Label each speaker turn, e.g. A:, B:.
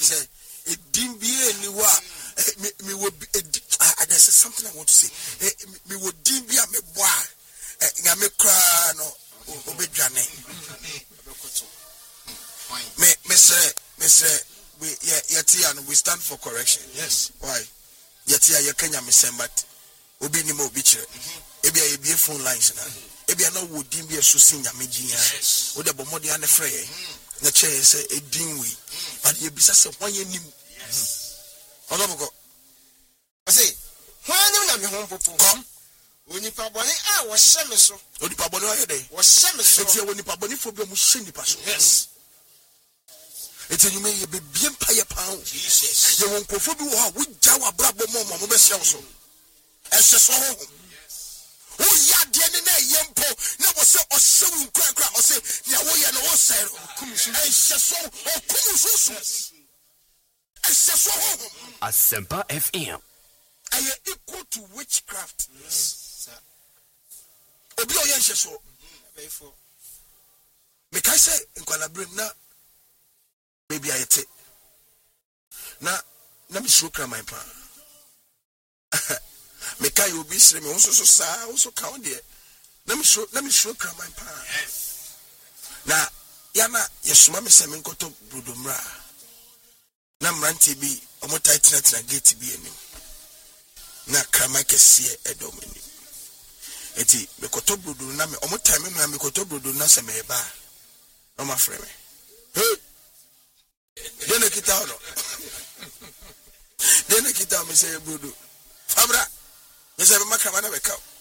A: say it didn't be anywhere. Me would be there's something I want to say. Me would didn't be a me boy. Me cry no obedwane. Me say we we stand for correction.
B: Yes.
A: Why? You Kenya me say but obi ni mo bi kire. Ebi a be phone lines na. Ebi a no would be a so senior me dia. O de bomodi an frɛ na che say edin we. But you be say one ye nim. Oloboko.
B: I say, when na me home popo.
A: Come.
B: Onipa boni wo hye me so.
A: Onipa boni o dey.
B: Wo hye me so.
A: Eti onipa boni fo bi mo hye nipa so.
B: Yes.
A: Eti you may be bien paye pound.
B: Jesus.
A: You won't confirm you are with Jawa Brabo Momo, Mobes also. As a song. Oh, ya dear, Yempo, never say or so crack or say, Yawa and all say, and so, or Kumus.
C: Asempa FM.
A: I am equal to witchcraft. Yes, sir. Obio Yansho. Make I say, in Qualabrim now. Maybe I take. Na me show my pa. Me kai obi sre me also so count there. Na me show my pa. Na yana yesuma me se me nkoto brodomra. Na mranti bi omo tight na gate bi enim. Na krama kese edomani. Eti me koto brodo na me omo time me koto brodo na se me ba. No ma frɛ me. Hey. Dene kita no. Dene kita me say brodo. Fabra. Me say me makama na be ka.